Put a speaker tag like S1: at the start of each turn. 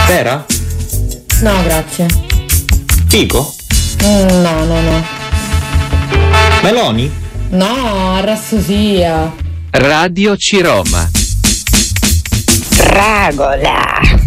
S1: Vera?
S2: No, grazie.
S1: Fico?
S2: No.
S1: Meloni?
S2: No, arrassosia.
S3: Radio Ciroma.
S4: Fragola.